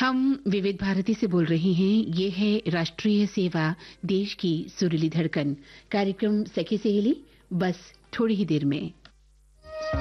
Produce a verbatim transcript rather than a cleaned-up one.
हम विविध भारती से बोल रहे हैं। ये है राष्ट्रीय सेवा, देश की सुरीली धड़कन। कार्यक्रम सखी सहेली, बस थोड़ी ही देर में।